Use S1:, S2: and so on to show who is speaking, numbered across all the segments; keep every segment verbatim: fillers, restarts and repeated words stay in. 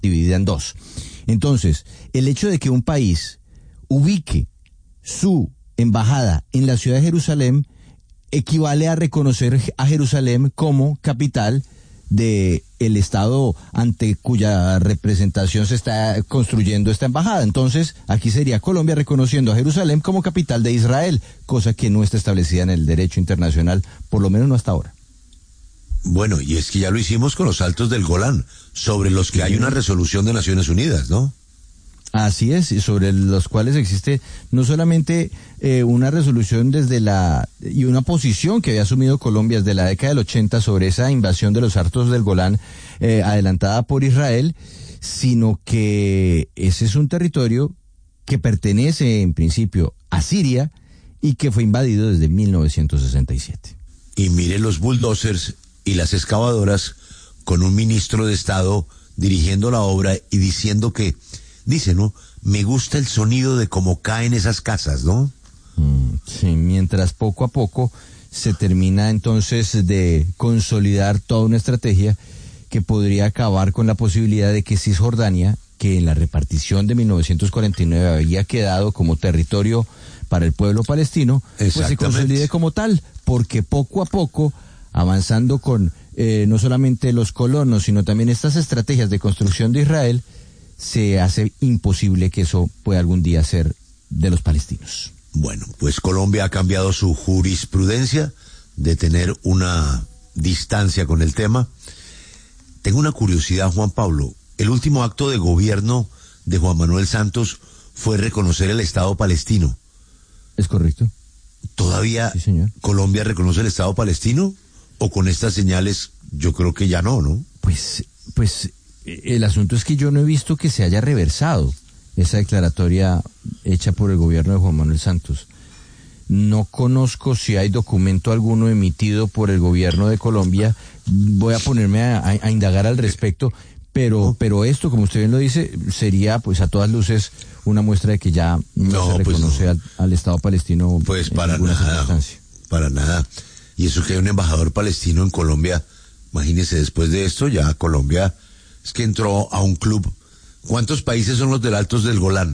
S1: dividida en dos. Entonces, el hecho de que un país ubique su embajada en la ciudad de Jerusalén equivale a reconocer a Jerusalén como capital de el estado ante cuya representación se está construyendo esta embajada. Entonces, aquí sería Colombia reconociendo a Jerusalén como capital de Israel, cosa que no está establecida en el derecho internacional, por lo menos no hasta ahora.
S2: Bueno, y es que ya lo hicimos con los Altos del Golán, sobre los que hay una resolución de Naciones Unidas, ¿no?
S1: Así es, y sobre los cuales existe no solamente eh, una resolución desde la y una posición que había asumido Colombia desde la década del ochenta sobre esa invasión de los Altos del Golán eh, adelantada por Israel, sino que ese es un territorio que pertenece en principio a Siria y que fue invadido desde mil novecientos sesenta y siete.
S2: Y mire los bulldozers y las excavadoras con un ministro de Estado dirigiendo la obra y diciendo que dice, ¿no? Me gusta el sonido de cómo caen esas casas, ¿no?
S1: Mm, sí, mientras poco a poco se termina entonces de consolidar toda una estrategia que podría acabar con la posibilidad de que Cisjordania, que en la repartición de mil novecientos cuarenta y nueve había quedado como territorio para el pueblo palestino, pues se consolide como tal, porque poco a poco, avanzando con eh, no solamente los colonos, sino también estas estrategias de construcción de Israel, se hace imposible que eso pueda algún día ser de los palestinos.
S2: Bueno, pues Colombia ha cambiado su jurisprudencia de tener una distancia con el tema. Tengo una curiosidad, Juan Pablo. El último acto de gobierno de Juan Manuel Santos fue reconocer el Estado palestino.
S1: ¿Es correcto?
S2: ¿Todavía
S1: sí, señor.
S2: Colombia reconoce el Estado palestino? ¿O con estas señales yo creo que ya no, no?
S1: Pues, pues... El asunto es que yo no he visto que se haya reversado esa declaratoria hecha por el gobierno de Juan Manuel Santos. No conozco si hay documento alguno emitido por el gobierno de Colombia. Voy a ponerme a, a, a indagar al respecto, pero pero esto, como usted bien lo dice, sería pues a todas luces una muestra de que ya no, no se reconoce pues no. al, al Estado palestino.
S2: Pues
S1: en
S2: para
S1: ninguna
S2: nada,
S1: circunstancia.
S2: Para nada. Y eso que hay un embajador palestino en Colombia, imagínese, después de esto ya Colombia es que entró a un club. ¿Cuántos países son los del Altos del Golán?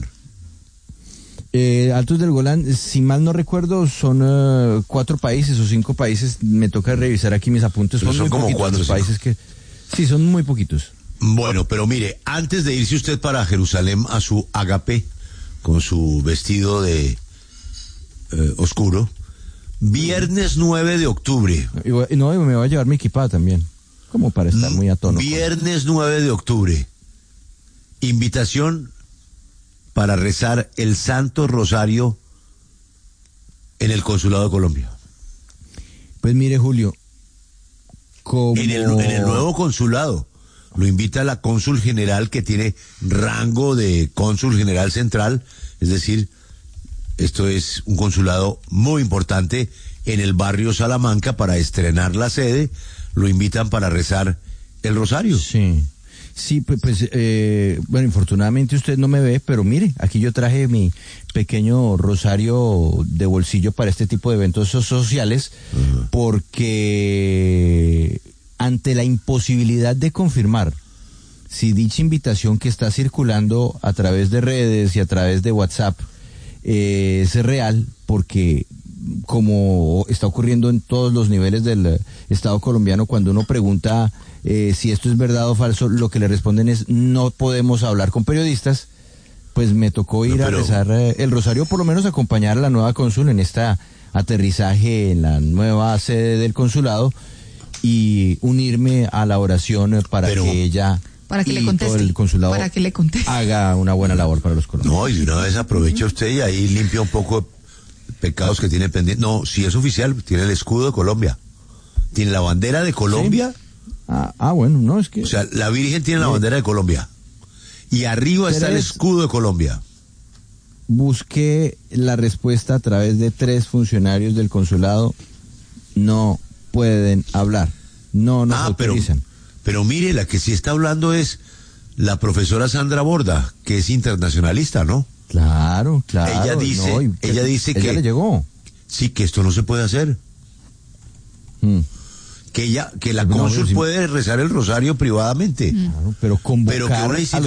S1: Eh, Altos del Golán, si mal no recuerdo, son uh, cuatro países o cinco países. Me toca revisar aquí mis apuntes.
S2: Son, son como cuatro
S1: los países que sí, son muy poquitos.
S2: Bueno, pero mire, antes de irse usted para Jerusalén a su agape, con su vestido de eh, oscuro, viernes nueve de octubre.
S1: No, me voy a llevar mi equipada también, como para estar muy a tono.
S2: Viernes nueve de octubre, invitación para rezar el Santo Rosario en el Consulado de Colombia.
S1: Pues mire, Julio, como...
S2: En el, en el nuevo consulado, lo invita la cónsul general que tiene rango de cónsul general central, es decir, esto es un consulado muy importante en el barrio Salamanca. Para estrenar la sede, lo invitan para rezar el rosario.
S1: Sí, sí, pues, pues eh, bueno, infortunadamente usted no me ve, pero mire, aquí yo traje mi pequeño rosario de bolsillo para este tipo de eventos sociales, uh-huh. porque ante la imposibilidad de confirmar si dicha invitación que está circulando a través de redes y a través de WhatsApp eh, es real, porque como está ocurriendo en todos los niveles del Estado colombiano, cuando uno pregunta eh, si esto es verdad o falso, lo que le responden es no podemos hablar con periodistas. Pues me tocó ir no, pero... a rezar eh, el rosario, por lo menos acompañar a la nueva cónsul en este aterrizaje en la nueva sede del consulado y unirme a la oración para pero... que ella
S3: para que
S1: y
S3: le conteste,
S1: todo el consulado
S3: para que le conteste.
S1: haga una buena labor para los colombianos.
S2: No, y de una vez aprovecha usted y ahí limpia un poco pecados que tiene pendientes. No, si es oficial, tiene el escudo de Colombia. Tiene la bandera de Colombia.
S1: ¿Sí? Ah, ah, bueno, no, es que...
S2: O sea, la Virgen tiene la bandera de Colombia. Y arriba está el escudo de Colombia.
S1: Busqué la respuesta a través de tres funcionarios del consulado. No pueden hablar. No nos ah, autorizan.
S2: Pero, pero mire, la que sí está hablando es la profesora Sandra Borda, que es internacionalista, ¿no?
S1: Claro, claro.
S2: Ella dice,
S1: no,
S2: ella dice
S1: ella
S2: que
S1: le llegó.
S2: Sí, que esto no se puede hacer.
S1: Hmm.
S2: Que ella, que la cónsul no, sí, puede rezar el rosario privadamente.
S1: Claro, pero convocar
S2: pero que una